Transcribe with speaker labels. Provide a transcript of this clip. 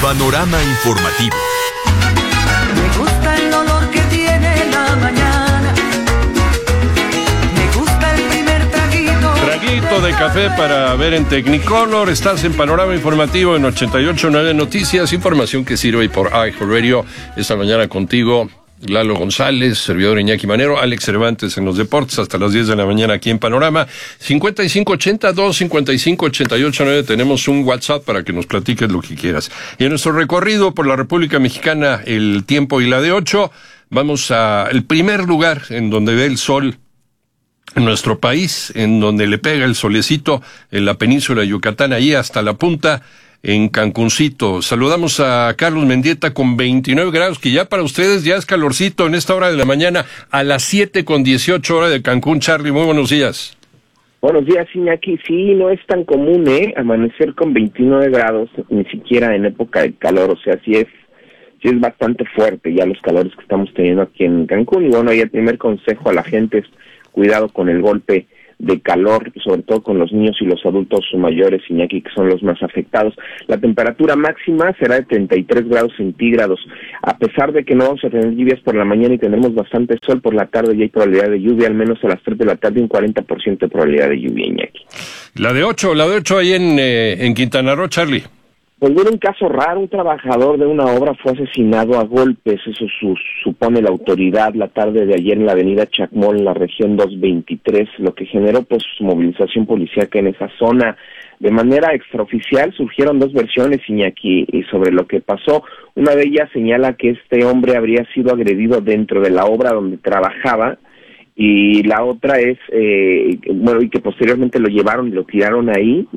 Speaker 1: Panorama informativo.
Speaker 2: Me gusta el olor que tiene la mañana. Me gusta el primer traguito.
Speaker 3: Traguito de café para ver en Technicolor. Estás en Panorama Informativo en 88.9 Noticias. Información que sirve por iHeartRadio. Esta mañana contigo, Lalo González, servidor Iñaki Manero, Alex Cervantes en los deportes, hasta las 10 de la mañana aquí en Panorama. 5582-5588-9, tenemos un WhatsApp para que nos platiques lo que quieras. Y en nuestro recorrido por la República Mexicana, el tiempo y la de 8, vamos al primer lugar en donde ve el sol en nuestro país, en donde le pega el solecito en la península de Yucatán, ahí hasta la punta, en Cancuncito. Saludamos a Carlos Mendieta con 29 grados, que ya para ustedes ya es calorcito en esta hora de la mañana, a las 7:18 hora de Cancún. Charlie, muy buenos días.
Speaker 4: Buenos días, Iñaki. Sí, no es tan común, amanecer con 29 grados, ni siquiera en época de calor, o sea, sí es bastante fuerte ya los calores que estamos teniendo aquí en Cancún. Y bueno, ahí el primer consejo a la gente es cuidado con el golpe de calor, sobre todo con los niños y los adultos mayores, Iñaki, que son los más afectados. La temperatura máxima será de 33 grados centígrados. A pesar de que no vamos a tener lluvias por la mañana y tendremos bastante sol por la tarde, y hay probabilidad de lluvia, al menos a las 3 de la tarde, un 40% de probabilidad de lluvia, Iñaki.
Speaker 3: La de 8 ahí en Quintana Roo, Charlie.
Speaker 4: Pues bueno, un caso raro, un trabajador de una obra fue asesinado a golpes, eso supone la autoridad la tarde de ayer en la avenida Chacmol, en la región 223, lo que generó pues movilización policíaca en esa zona. De manera extraoficial surgieron dos versiones, Iñaki, sobre lo que pasó. Una de ellas señala que este hombre habría sido agredido dentro de la obra donde trabajaba, y la otra es, y que posteriormente lo llevaron y lo tiraron ahí.